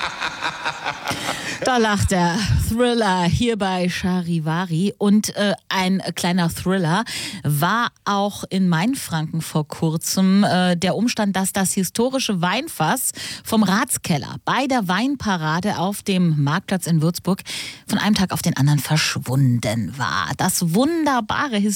Da lacht der Thriller hier bei Charivari. Und ein kleiner Thriller war auch in Mainfranken vor kurzem der Umstand, dass das historische Weinfass vom Ratskeller bei der Weinparade auf dem Marktplatz in Würzburg von einem Tag auf den anderen verschwunden war. Das wunderbare